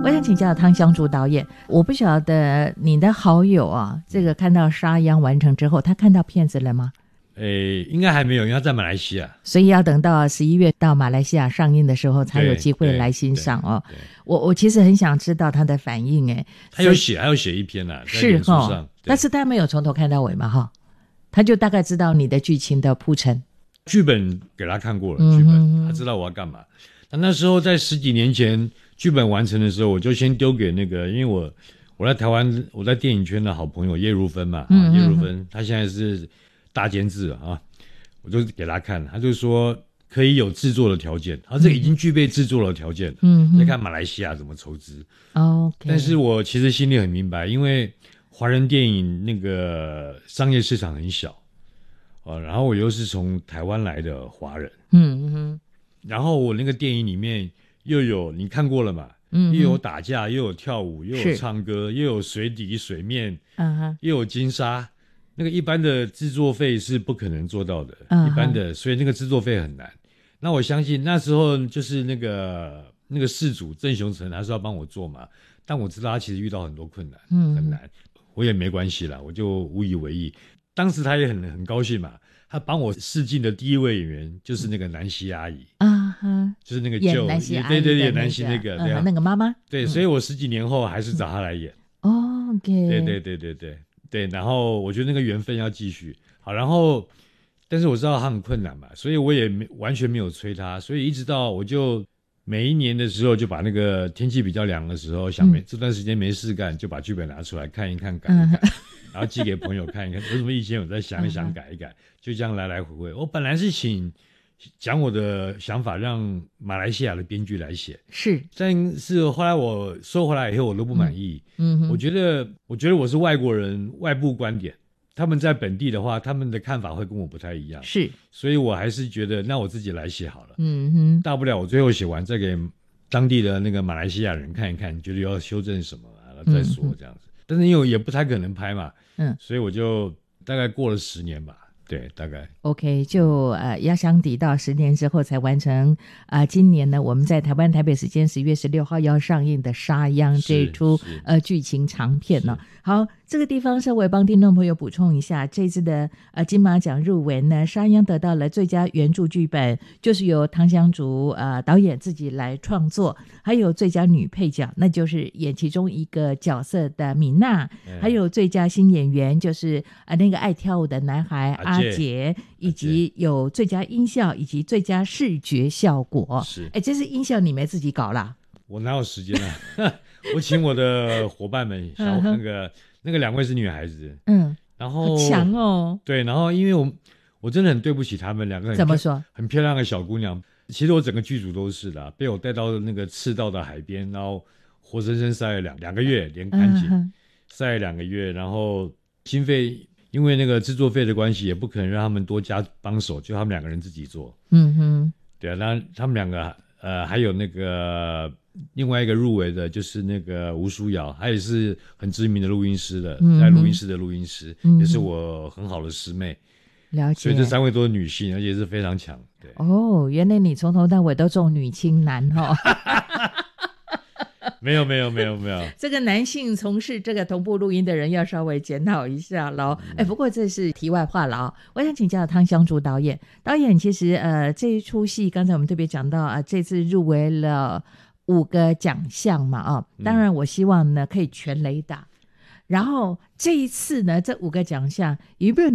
我想请教汤香竹导演，我不晓得你的好友啊，这个看到沙央完成之后，他看到片子了吗？ 应该还没有，因为他在马来西亚， 所以要等到11月到马来西亚上映的时候才有机会来欣赏哦。我其实很想知道他的反应诶。 他有写一篇啦，在脸书上， 但是他没有从头看到尾嘛哈，他就大概知道你的剧情的铺陈。 剧本给他看过了，剧本他知道我要干嘛。那时候在10几年前剧本完成的时候，我就先丢给那个，因为我在台湾，我在电影圈的好朋友叶如芬嘛，叶如芬，他现在是大监制啊，我就给他看，他就说可以有制作的条件，这个已经具备制作的条件，再看马来西亚怎么筹资。但是我其实心里很明白，因为华人电影那个商业市场很小，然后我又是从台湾来的华人，然后我那个电影里面又有你看过了嘛，又有打架，又有跳舞，又有唱歌，又有水底水面，又有金沙。那个一般的制作费是不可能做到的，一般的，所以那个制作费很难。那我相信那时候就是那个事主郑雄成，他说要帮我做嘛，但我知道他其实遇到很多困难，很难，我也没关系啦，我就无以为意。当时他也很高兴嘛，他帮我试镜的第一位演员就是那个南希阿姨就是那个演南希阿姨的演南希那个那个妈妈， 对，所以我10几年后还是找他来演。对，然后我觉得那个缘分要继续好，然后但是我知道他很困难嘛，所以我也完全没有催他，所以一直到我就每一年的时候就把那个天气比较凉的时候，想这段时间没事干，就把剧本拿出来看一看，改一改，然后寄给朋友看一看，有什么意见我再想一想，改一改，就这样来来回回。我本来是讲我的想法让马来西亚的编剧来写，但是后来我收回来以后我都不满意。我觉得我是外国人，外部观点，他们在本地的话，他们的看法会跟我不太一样，所以我还是觉得那我自己来写好了。大不了我最后写完再给当地的那个马来西亚人看一看，觉得要修正什么再说这样子。但是因为也不太可能拍嘛，所以我就大概过了10年吧。对，大概 OK， 就压箱底到10年之后才完成今年呢，我们在台湾台北时间10月16号要上映的《沙央》这一出剧情长片呢。好，这个地方稍微帮听众朋友补充一下，这次的金马奖入围呢，《沙央》得到了最佳原著剧本，就是由汤香竹导演自己来创作，还有最佳女配角，那就是演其中一个角色的米娜，还有最佳新演员就是那个爱跳舞的男孩阿杰，以及有最佳音效以及最佳视觉效果。这是音效你没自己搞啦？ 我哪有时间啊我请我的伙伴们那个2位是女孩子，然后好强哦。 对，然后因为我真的很对不起她们2个， 怎么说？ 很漂亮的小姑娘，其实我整个剧组都是的，被我带到那个赤道的海边，然后活生生晒了两个月，连看景晒了2个月，然后经费因为那个制作费的关系，也不可能让他们多加帮手，就他们2个人自己做。对啊，那他们2个还有那个另外一个入围的就是那个吴书瑶，她也是很知名的录音师的，在录音室的录音师，也是我很好的师妹。 了解。 所以这3位都是女性，而且是非常强。对原来你从头到尾都重女轻男没有这个男性从事这个同步录音的人要稍微检讨一下咯。不过这是题外话了我想请教汤香竹导演其实这一出戏刚才我们特别讲到这次入围了5个奖项嘛当然我希望呢可以全雷打，然后这一次呢这5个奖项有没有